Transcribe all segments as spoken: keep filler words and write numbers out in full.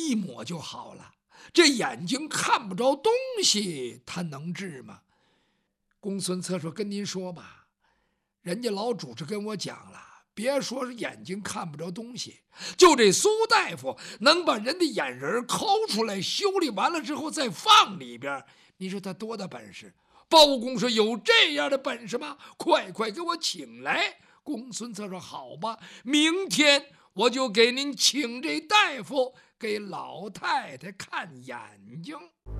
一抹就好了。这眼睛看不着东西，他能治吗？公孙策说：“跟您说吧，人家老主持跟我讲了，别说是眼睛看不着东西，就这苏大夫能把人的眼仁抠出来，修理完了之后再放里边，你说他多大本事？”包公说：“有这样的本事吗？快快给我请来！”公孙策说：“好吧，明天我就给您请这大夫给老太太看眼睛。”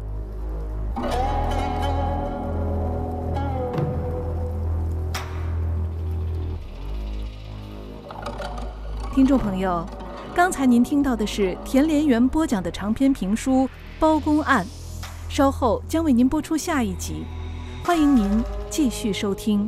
听众朋友，刚才您听到的是田连元播讲的长篇评书《包公案》，稍后将为您播出下一集，欢迎您继续收听。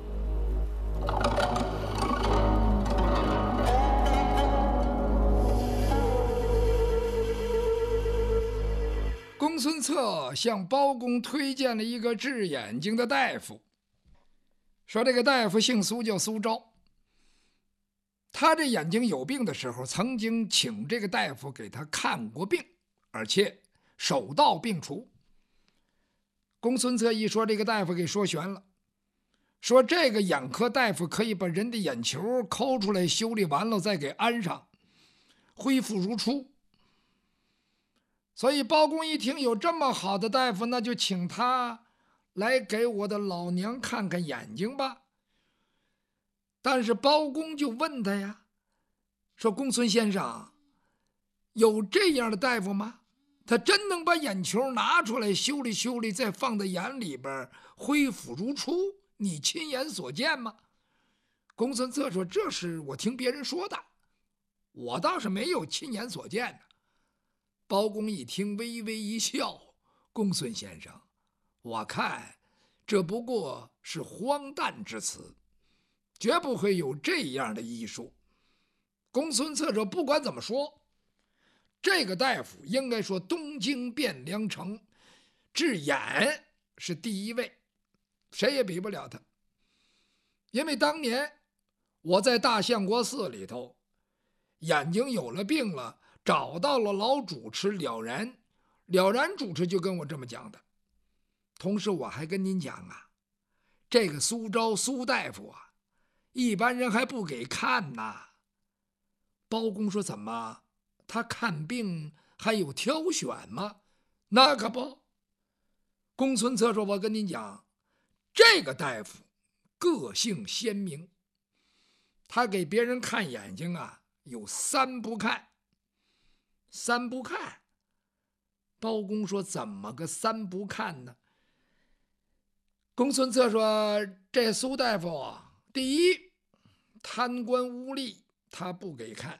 公孙策向包公推荐了一个治眼睛的大夫，说这个大夫姓苏，叫苏昭。他这眼睛有病的时候，曾经请这个大夫给他看过病，而且手到病除。公孙策一说，这个大夫给说悬了，说这个眼科大夫可以把人的眼球抠出来，修理完了再给安上，恢复如初。所以包公一听有这么好的大夫，那就请他来给我的老娘看看眼睛吧。但是包公就问他呀，说：“公孙先生，有这样的大夫吗？他真能把眼球拿出来修理修理，再放在眼里边恢复如初？你亲眼所见吗？”公孙策说：“这是我听别人说的，我倒是没有亲眼所见的。”包公一听，微微一笑：“公孙先生，我看这不过是荒诞之词，绝不会有这样的医术。”公孙策说：“不管怎么说，这个大夫应该说东京汴梁城治眼是第一位，谁也比不了他。因为当年我在大相国寺里头，眼睛有了病了，找到了老主持了然，了然主持就跟我这么讲的。同时我还跟您讲啊，这个苏昭苏大夫啊，一般人还不给看呐。”包公说：“怎么？他看病还有挑选吗？”“那可不。”公孙策说：“我跟您讲，这个大夫个性鲜明，他给别人看眼睛啊，有三不看。”“三不看。”包公说：“怎么个三不看呢？”公孙策说：“这苏大夫啊，第一，贪官污吏他不给看。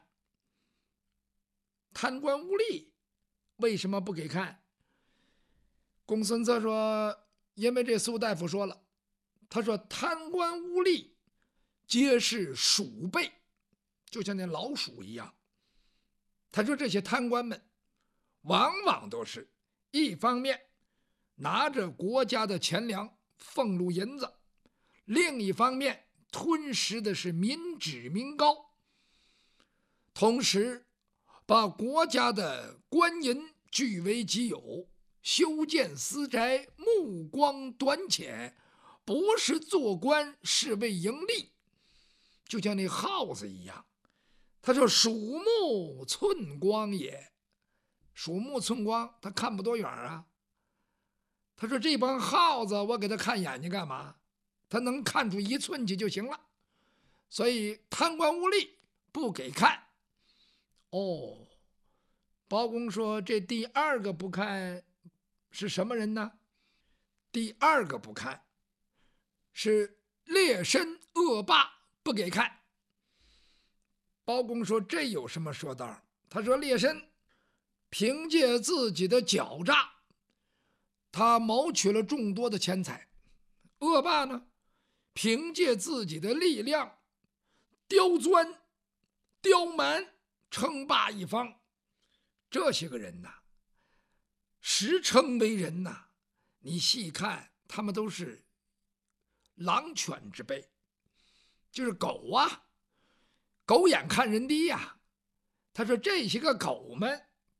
贪官污吏为什么不给看？”公孙策说：“因为这苏大夫说了，他说贪官污吏皆是鼠辈，就像那老鼠一样。他说这些贪官们往往都是一方面拿着国家的钱粮俸禄银子，另一方面吞食的是民脂民膏，同时把国家的官银据为己有，修建私宅，目光短浅，不是做官，是为盈利，就像那耗子一样。他说鼠目寸光也，鼠目寸光，他看不多远啊。他说这帮耗子，我给他看眼睛干嘛？他能看出一寸去就行了。所以贪官污吏不给看。”哦，包公说：“这第二个不看是什么人呢？”第二个不看是劣绅恶霸，不给看。包公说：“这有什么说道？”他说：“劣绅凭借自己的狡诈，他谋取了众多的钱财；恶霸呢，凭借自己的力量，刁钻、刁蛮，称霸一方。这些个人呐，实称为人呐，你细看，他们都是狼犬之辈，就是狗啊，狗眼看人低呀。”他说这些个狗们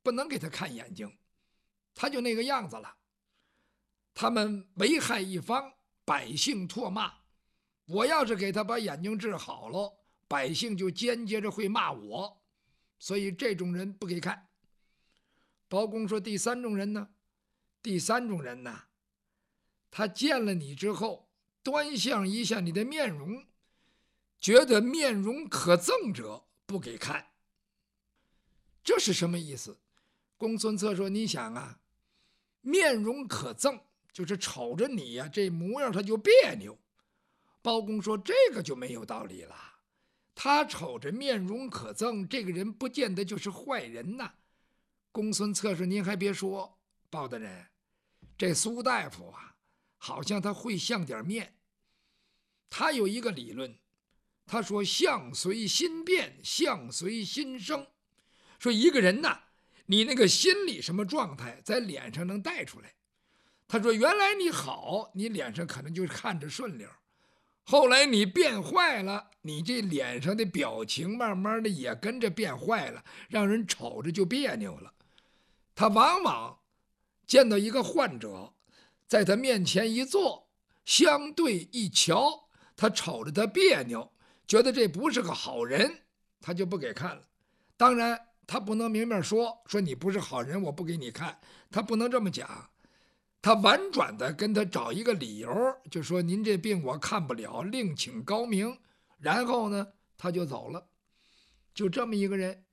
不能给他看眼睛，他就那个样子了。他们危害一方，百姓唾骂。我要是给他把眼睛治好了，百姓就间接着会骂我，所以这种人不给看。包公说第三种人呢？第三种人呢，他见了你之后，端详一下你的面容，觉得面容可憎者不给看。这是什么意思？公孙策说，你想啊，面容可憎就是瞅着你呀、啊，这模样他就别扭。包公说这个就没有道理了，他瞅着面容可憎，这个人不见得就是坏人呐。公孙策说，您还别说，包大人，这苏大夫啊，好像他会相点面。他有一个理论，他说相随心变，相随心生。说一个人呐，你那个心理什么状态在脸上能带出来。他说原来你好，你脸上可能就看着顺溜，后来你变坏了，你这脸上的表情慢慢的也跟着变坏了，让人瞅着就别扭了。他往往见到一个患者，在他面前一坐，相对一瞧，他瞅着他别扭，觉得这不是个好人，他就不给看了。当然他不能明面说说你不是好人，我不给你看，他不能这么讲。他婉转的跟他找一个理由，就说您这病我看不了，另请高明。然后呢，他就走了。就这么一个人。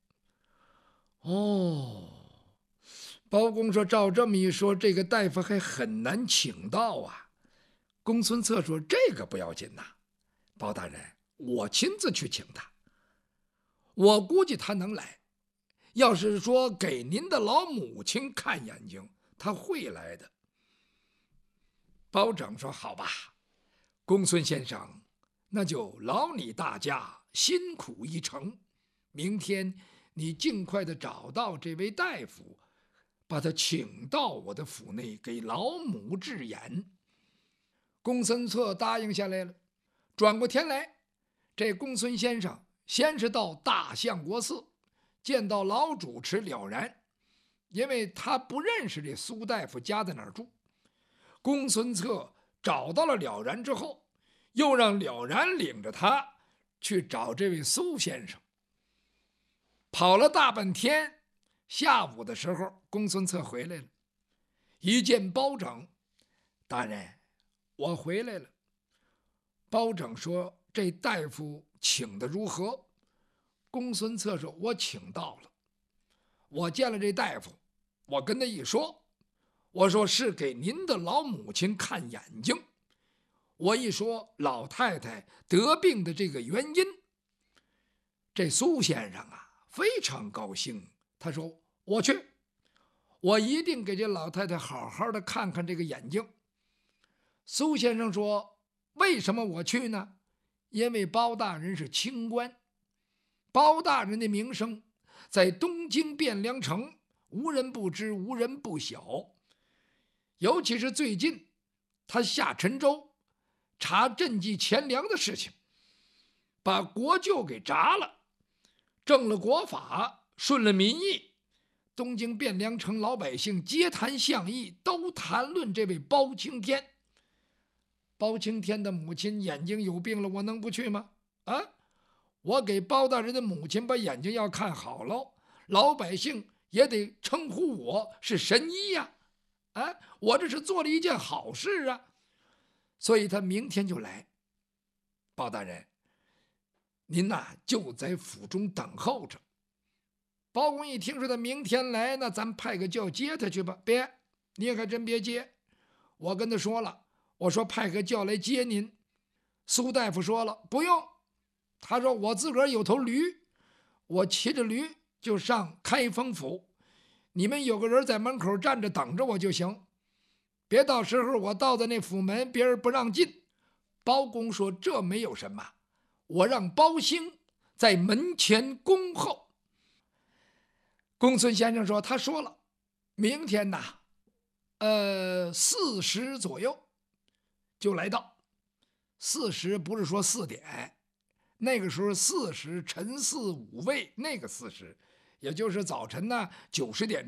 哦，包公说，照这么一说，这个大夫还很难请到啊。公孙策说，这个不要紧呐，包大人，我亲自去请他。我估计他能来。要是说给您的老母亲看眼睛，他会来的。包拯说，好吧，公孙先生，那就劳你大驾，辛苦一程。明天你尽快的找到这位大夫，把他请到我的府内给老母治眼。公孙策答应下来了。转过天来，这公孙先生先是到大相国寺见到老主持了然，因为他不认识这苏大夫家在哪儿住。公孙策找到了了然之后，又让了然领着他去找这位苏先生。跑了大半天，下午的时候，公孙策回来了，一见包拯，大人，我回来了。包拯说，这大夫请的如何？公孙策说，我请到了，我见了这大夫，我跟他一说，我说是给您的老母亲看眼睛。我一说老太太得病的这个原因，这苏先生啊非常高兴，他说我去，我一定给这老太太好好的看看这个眼睛。苏先生说，为什么我去呢？因为包大人是清官，包大人的名声在东京汴梁城无人不知，无人不晓。尤其是最近他下陈州查赈济钱粮的事情，把国舅给铡了，正了国法，顺了民意，东京汴梁城老百姓皆谈相议，都谈论这位包青天。包青天的母亲眼睛有病了，我能不去吗？啊，我给包大人的母亲把眼睛要看好了，老百姓也得称呼我是神医呀、啊！啊，我这是做了一件好事啊，所以他明天就来。包大人，您呐、啊、就在府中等候着。包公一听说他明天来，那咱派个轿接他去吧。别，你可真别接，我跟他说了，我说派个轿来接您。苏大夫说了，不用，他说我自个儿有头驴，我骑着驴就上开封府，你们有个人在门口站着等着我就行，别到时候我到的那府门别人不让进。包公说，这没有什么，我让包兴在门前恭候。公孙先生说，他说了，明天呐呃四时左右就来到。四时不是说四点，那个时候四时辰巳午未那个四时， 也就是早晨呢九十点